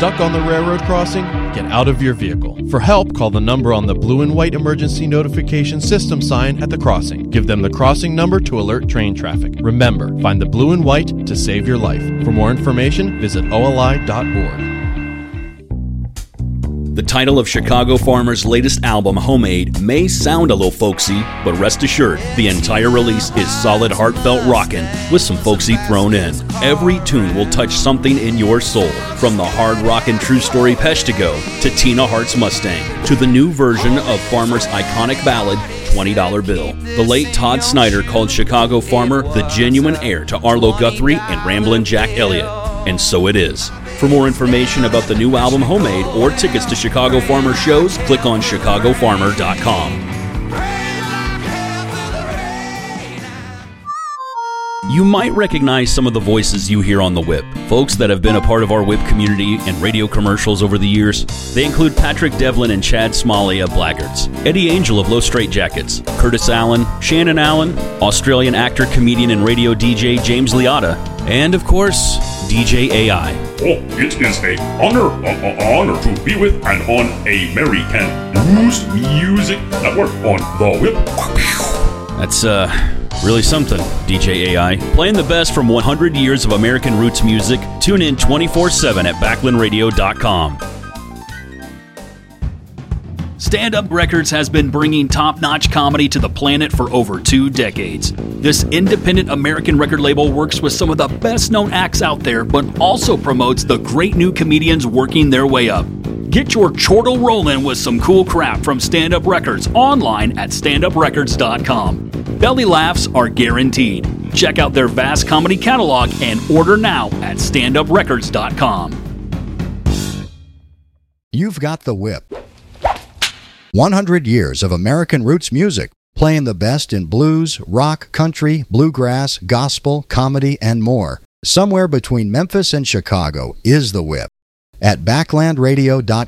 Stuck on the railroad crossing? Get out of your vehicle. For help, call the number on the blue and white emergency notification system sign at the crossing. Give them the crossing number to alert train traffic. Remember, find the blue and white to save your life. For more information, visit oli.org. The title of Chicago Farmer's latest album, Homemade, may sound a little folksy, but rest assured, the entire release is solid, heartfelt rockin' with some folksy thrown in. Every tune will touch something in your soul, from the hard rockin' True Story Peshtigo to Tina Hart's Mustang, to the new version of Farmer's iconic ballad, $20 Bill. The late Todd Snyder called Chicago Farmer the genuine heir to Arlo Guthrie and Ramblin' Jack Elliott, and so it is. For more information about the new album Homemade or tickets to Chicago Farmer shows, click on chicagofarmer.com. You might recognize some of the voices you hear on the Whip, folks that have been a part of our Whip community and radio commercials over the years. They include Patrick Devlin and Chad Smalley of Blaggards, Eddie Angel of Low Straight Jackets, Curtis Allen, Shannon Allen, Australian actor, comedian, and radio DJ James Liotta, and of course, DJ AI. Oh, it is an honor to be with and on American Blues Music Network on the Whip. That's really something, DJ AI. Playing the best from 100 years of American roots music. Tune in 24/7 at backlandradio.com. Stand Up Records has been bringing top-notch comedy to the planet for over 2 decades. This independent American record label works with some of the best-known acts out there, but also promotes the great new comedians working their way up. Get your chortle rolling with some cool crap from Stand Up Records online at standuprecords.com. Belly laughs are guaranteed. Check out their vast comedy catalog and order now at standuprecords.com. You've got the Whip. 100 years of American roots music, playing the best in blues, rock, country, bluegrass, gospel, comedy, and more. Somewhere between Memphis and Chicago is the Whip. At backlandradio.com.